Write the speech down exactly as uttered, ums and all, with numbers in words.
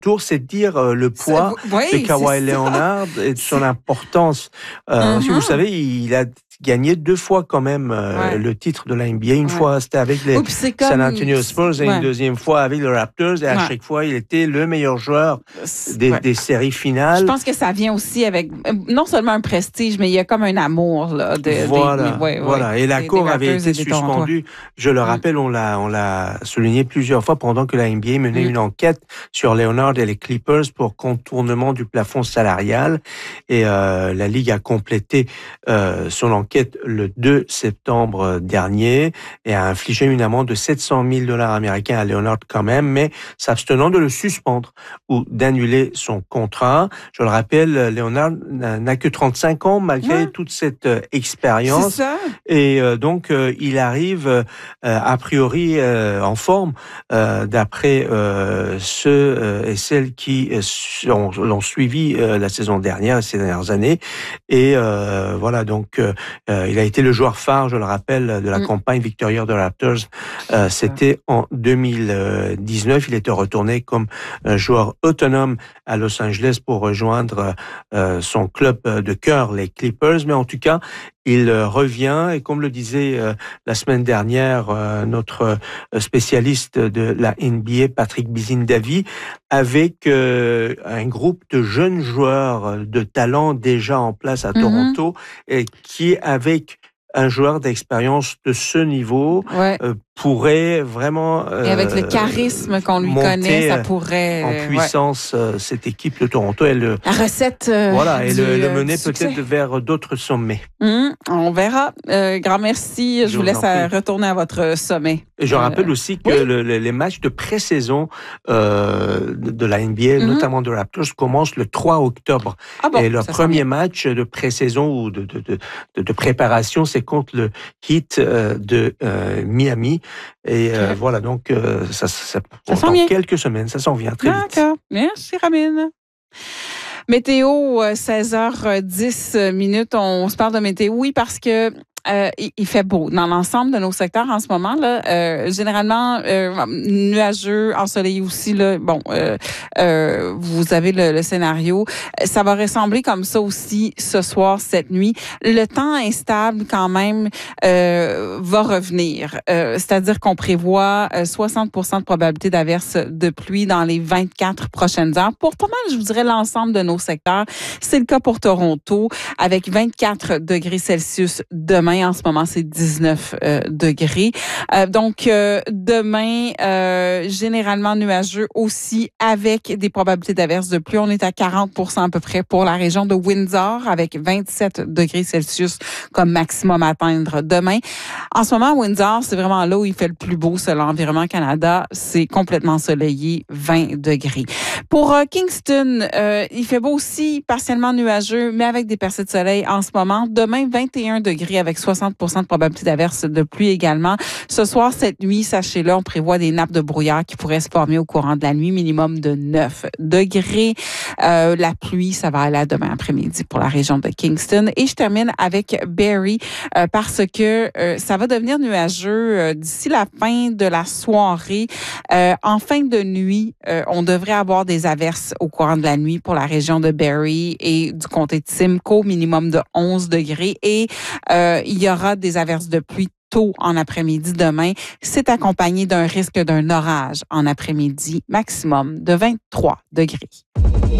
tour, c'est dire euh, le poids oui, de Kawhi Leonard et de son importance. Euh, mm-hmm. Si vous savez, il a gagné deux fois quand même euh, ouais. le titre de la N B A. Une ouais. fois, c'était avec les oui, San Antonio Spurs et ouais. une deuxième fois avec les Raptors. Et à ouais. chaque fois, il était le meilleur joueur des, ouais. des séries finales. Je pense que ça vient aussi avec non seulement un prestige, mais il y a comme un amour. Là, de, voilà, des, ouais, voilà. Ouais, et la des, cour des avait été suspendue. Je le rappelle, mm. on l'a, on l'a souligné plusieurs fois pendant que la N B A menait mm. une enquête sur Leonard et les Clippers pour contournement du plafond salarial. Et euh, la Ligue a complété euh, son enquête le deux septembre dernier et a infligé une amende de sept cent mille dollars américains à Leonard quand même, mais s'abstenant de le suspendre ou d'annuler son contrat. Je le rappelle, Leonard n'a que trente-cinq ans malgré ouais. toute cette euh, expérience. C'est ça. Et euh, donc, euh, il arrive euh, a priori euh, en forme euh, d'après euh, ceux euh, et celles qui euh, l'ont suivi euh, la saison dernière, ces dernières années. Et euh, voilà, donc euh, il a été le joueur phare, je le rappelle, de la mmh. campagne victorieuse de Raptors. Euh, c'était en deux mille dix-neuf. Il était retourné comme joueur autonome à Los Angeles pour rejoindre euh, son club de cœur, les Clippers. Mais en tout cas, il revient et comme le disait euh, la semaine dernière euh, notre spécialiste de la N B A, Patrick Bizindavi, avec euh, un groupe de jeunes joueurs de talent déjà en place à Toronto mm-hmm. et qui, avec un joueur d'expérience de ce niveau, ouais. euh, pourrait vraiment... Euh, et avec le charisme qu'on lui connaît, ça pourrait... en puissance, ouais. euh, cette équipe de Toronto. Elle, la recette euh, Voilà, et du, le, le mener succès. peut-être vers d'autres sommets. Mmh, on verra. Euh, grand merci. Je, Je vous laisse à retourner à votre sommet. Et je euh, rappelle aussi que oui. le, le, les matchs de pré-saison euh, de la N B A, mmh. notamment de Raptors, commencent le trois octobre. Ah bon, et le premier match de pré-saison ou de, de, de, de, de préparation, c'est contre le Heat euh, de euh, Miami. Et euh, okay. voilà, donc euh, ça, ça, ça dans bien. quelques semaines, ça s'en vient très D'accord. vite. D'accord. Merci, Ramine. Météo, seize heures dix minutes. On se parle de météo, oui, parce que Euh, il, il fait beau dans l'ensemble de nos secteurs en ce moment là. Euh, généralement euh, nuageux, ensoleillé aussi là. Bon, euh, euh, vous avez le, le scénario. Ça va ressembler comme ça aussi ce soir, cette nuit. Le temps instable quand même euh, va revenir. Euh, c'est-à-dire qu'on prévoit soixante pour cent de probabilité d'averse de pluie dans les vingt-quatre prochaines heures. Pour pas mal, je vous dirais l'ensemble de nos secteurs. C'est le cas pour Toronto avec vingt-quatre degrés Celsius demain. En ce moment, c'est dix-neuf euh, degrés. Euh, donc, euh, demain, euh, généralement nuageux aussi avec des probabilités d'averse de pluie. On est à quarante pour cent à peu près pour la région de Windsor avec vingt-sept degrés Celsius comme maximum à atteindre demain. En ce moment, Windsor, c'est vraiment là où il fait le plus beau selon Environnement Canada. C'est complètement ensoleillé, vingt degrés. Pour euh, Kingston, euh, il fait beau aussi, partiellement nuageux, mais avec des percées de soleil en ce moment. Demain, vingt et un degrés avec soixante pour cent de probabilité d'averse de pluie également. Ce soir, cette nuit, sachez-le, on prévoit des nappes de brouillard qui pourraient se former au courant de la nuit, minimum de neuf degrés. Euh, la pluie, ça va aller à demain après-midi pour la région de Kingston. Et je termine avec Barrie euh, parce que euh, ça va devenir nuageux euh, d'ici la fin de la soirée. Euh, en fin de nuit, euh, on devrait avoir des averses au courant de la nuit pour la région de Barrie et du comté de Simcoe, minimum de onze degrés. Et euh, il y aura des averses de pluie tôt en après-midi demain. C'est accompagné d'un risque d'un orage en après-midi, maximum de vingt-trois degrés.